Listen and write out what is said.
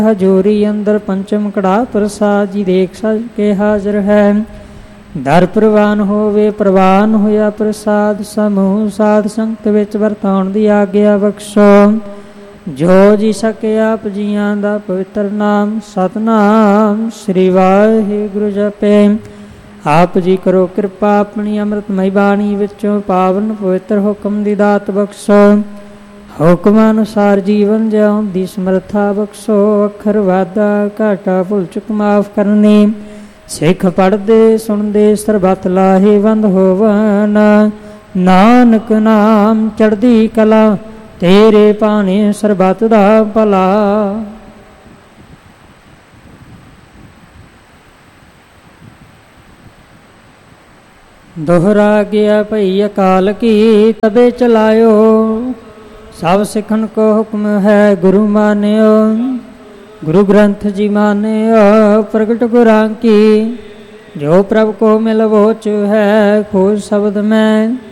ਹਜੂਰੀ ਅੰਦਰ ਪੰਚਮ ਕੜਾ ਪ੍ਰਸਾਦ ਜੀ ਦੇਖ ਸਜ ਕੇ ਹਾਜ਼ਰ ਹੈ। ਦਰ ਪ੍ਰਵਾਨ ਹੋਵੇ ਪ੍ਰਵਾਨ ਹੋਇਆ ਪ੍ਰਸਾਦ ਸਮੂਹ ਸਾਧ ਸੰਗਤ ਵਿੱਚ ਵਰਤਾਉਣ ਦੀ ਆਗਿਆ ਬਖਸ਼ੋ। ਜੋ ਜੀ ਸਕੇ ਆਪ ਜੀਆਂ ਦਾ ਪਵਿੱਤਰ ਨਾਮ ਸਤਿਨਾਮ ਸ੍ਰੀ ਵਾਹਿਗੁਰੂ ਜਪੇ। ਆਪ ਜੀ ਕਰੋ ਕਿਰਪਾ ਆਪਣੀ ਅੰਮ੍ਰਿਤਮਈ ਬਾਣੀ ਵਿੱਚੋਂ ਪਾਵਨ ਪਵਿੱਤਰ ਹੁਕਮ ਦੀ ਦਾਤ ਬਖਸ਼ੋ। ਹੁਕਮ ਅਨੁਸਾਰ ਜੀਵਨ ਜਿਉਣ ਦੀ ਸਮਰੱਥਾ ਬਖਸ਼ੋ। ਅੱਖਰ ਵਾਧਾ ਘਾਟਾ ਭੁੱਲ ਚੁੱਕ ਮਾਫ ਕਰਨੀ। ਸਿੱਖ ਪੜ੍ਹਦੇ ਸੁਣਦੇ ਸਰਬੱਤ ਲਾਹੇਵੰਦ ਹੋਵਨ। ਨਾਨਕ ਨਾਮ ਚੜ੍ਹਦੀ ਕਲਾ ਤੇਰੇ ਭਾਣੇ ਸਰਬੱਤ ਦਾ ਭਲਾ। ਦੋਹਰਾ ਗਿਆ ਭਈ ਅਕਾਲ ਕੀ ਤਬੇ ਚਲਾਇਓ। ਸਭ ਸਿੱਖਣ ਕੋ ਹੁਕਮ ਹੈ ਗੁਰੂ ਮਾਨਿਓ। ਗੁਰੂ ਗ੍ਰੰਥ ਜੀ ਮਾਨਿਓ ਪ੍ਰਗਟ ਗੁਰਾਂ ਕੀ। ਜੋ ਪ੍ਰਭ ਕੋ ਮਿਲ ਵੋਚ ਹੈ ਖੋਜ ਸ਼ਬਦ ਮੈਂ।